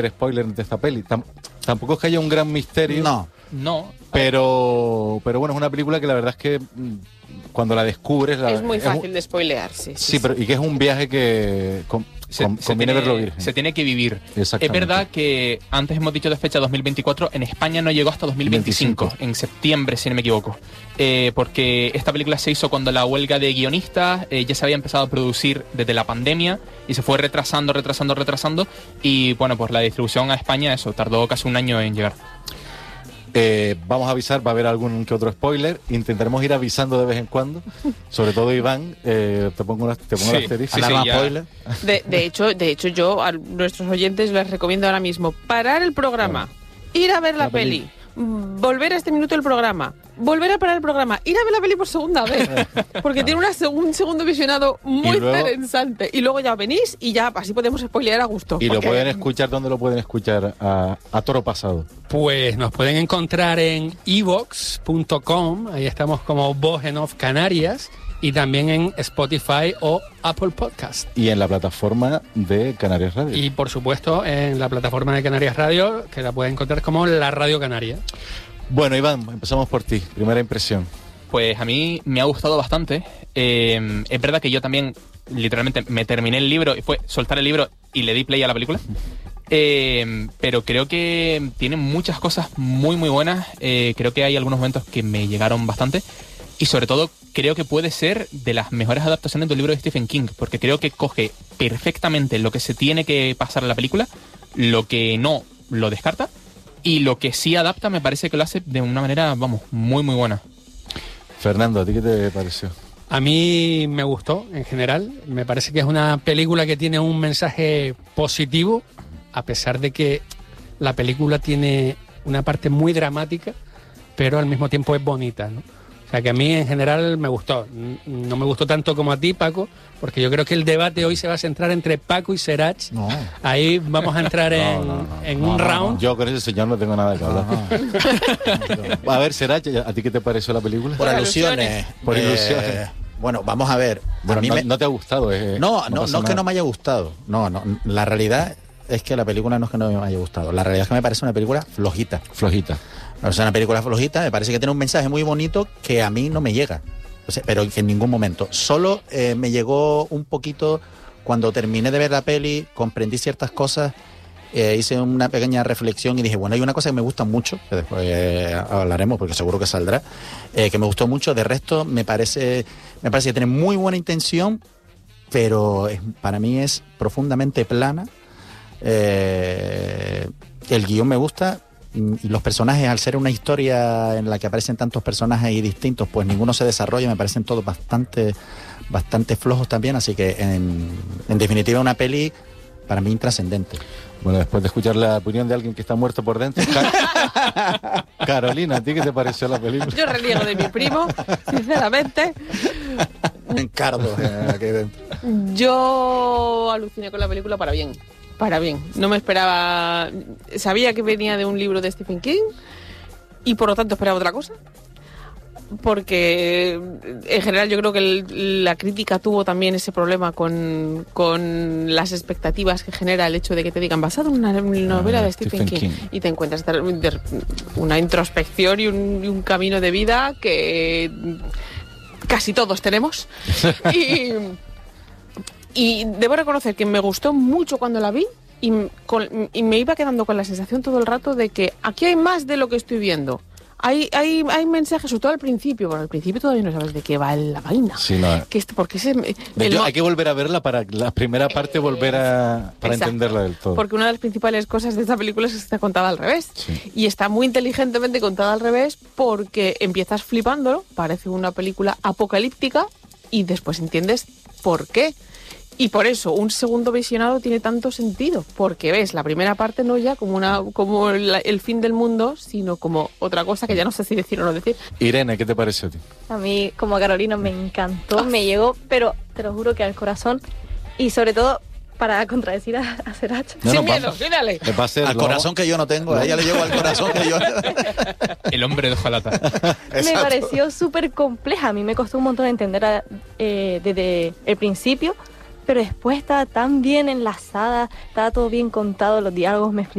spoiler de esta peli. Tampoco es que haya un gran misterio. No. Pero bueno, es una película que la verdad es que cuando la descubres... Es muy fácil de spoilear, sí. Sí, pero y que es un viaje que conviene verlo virgen. Se tiene que vivir. Es Exactamente. verdad que antes hemos dicho de fecha 2024, en España no llegó hasta 2025, en septiembre, si no me equivoco. Porque esta película se hizo cuando la huelga de guionistas ya se había empezado a producir desde la pandemia y se fue retrasando. Y bueno, pues la distribución a España, eso, tardó casi un año en llegar. Vamos a avisar, va a haber algún que otro spoiler. Intentaremos ir avisando de vez en cuando. Sobre todo Iván, te pongo un asterisco. Spoiler. De hecho, yo a nuestros oyentes les recomiendo ahora mismo parar el programa, ir a ver la peli, volver a este minuto del programa, volver a parar el programa, ir a ver la peli por segunda vez, porque tiene un segundo visionado muy interesante. Y luego ya venís y ya así podemos spoilear a gusto. ¿Y lo pueden escuchar? ¿Dónde lo pueden escuchar a toro pasado? Pues nos pueden encontrar en evox.com, ahí estamos como Voz en Off Canarias, y también en Spotify o Apple Podcast. Y en la plataforma de Canarias Radio. Y por supuesto en la plataforma de Canarias Radio, que la pueden encontrar como La Radio Canaria. Bueno, Iván, empezamos por ti. Primera impresión. Pues a mí me ha gustado bastante. Es verdad que yo también, literalmente, me terminé el libro, y fue soltar el libro y le di play a la película. Pero creo que tiene muchas cosas muy, muy buenas. Creo que hay algunos momentos que me llegaron bastante. Y sobre todo, creo que puede ser de las mejores adaptaciones del libro de Stephen King, porque creo que coge perfectamente lo que se tiene que pasar en la película, lo que no lo descarta, y lo que sí adapta me parece que lo hace de una manera, vamos, muy, muy buena. Fernando, ¿a ti qué te pareció? A mí me gustó, en general. Me parece que es una película que tiene un mensaje positivo, a pesar de que la película tiene una parte muy dramática, pero al mismo tiempo es bonita, ¿no? O sea, que a mí en general me gustó. No me gustó tanto como a ti, Paco, porque yo creo que el debate hoy se va a centrar entre Paco y Serach. No. Ahí vamos a entrar en un round. Yo con ese señor no tengo nada que hablar. A ver, Serach, ¿a ti qué te pareció la película? Por alusiones. Por ilusiones. Bueno, vamos a ver. Bueno, no te ha gustado. No es que no me haya gustado. No. La realidad es que la película no es que no me haya gustado. La realidad es que me parece una película flojita. O sea, una película flojita, me parece que tiene un mensaje muy bonito que a mí no me llega. O sea, pero que en ningún momento. Solo me llegó un poquito cuando terminé de ver la peli, comprendí ciertas cosas, hice una pequeña reflexión y dije, bueno, hay una cosa que me gusta mucho, que después hablaremos porque seguro que saldrá, que me gustó mucho. De resto, me parece que tiene muy buena intención, pero para mí es profundamente plana. El guión me gusta. Y los personajes, al ser una historia en la que aparecen tantos personajes y distintos, pues ninguno se desarrolla, me parecen todos bastante flojos también, así que en definitiva una peli para mí intrascendente. Bueno, después de escuchar la opinión de alguien que está muerto por dentro, Carolina, ¿a ti qué te pareció la película? Yo reniego de mi primo, sinceramente. Encardo aquí dentro. Yo aluciné con la película para bien. No me esperaba... Sabía que venía de un libro de Stephen King y por lo tanto esperaba otra cosa. Porque en general yo creo que la crítica tuvo también ese problema con las expectativas que genera el hecho de que te digan basado en una novela de Stephen King y te encuentras una introspección y un camino de vida que casi todos tenemos. Y debo reconocer que me gustó mucho cuando la vi y me iba quedando con la sensación todo el rato de que aquí hay más de lo que estoy viendo. Hay mensajes, sobre todo al principio. Bueno, al principio todavía no sabes de qué va la vaina. Sí, no. Hay que volver a verla para la primera parte para entenderla del todo. Porque una de las principales cosas de esta película es que está contada al revés. Sí. Y está muy inteligentemente contada al revés porque empiezas flipándolo, parece una película apocalíptica y después entiendes por qué. Y por eso un segundo visionado tiene tanto sentido, porque ves la primera parte no ya como el fin del mundo, sino como otra cosa que ya no sé si decir o no decir. Irene, ¿qué te pareció a ti? A mí, como a Carolina, me encantó, me llegó, pero te lo juro que al corazón, y sobre todo para contradecir a Serach. Sin miedo, dale. Al corazón que yo no tengo, a ella le llegó al corazón que yo... El hombre de hojalata. Me pareció súper compleja, a mí me costó un montón entender desde el principio, pero después estaba tan bien enlazada, estaba todo bien contado, los diálogos me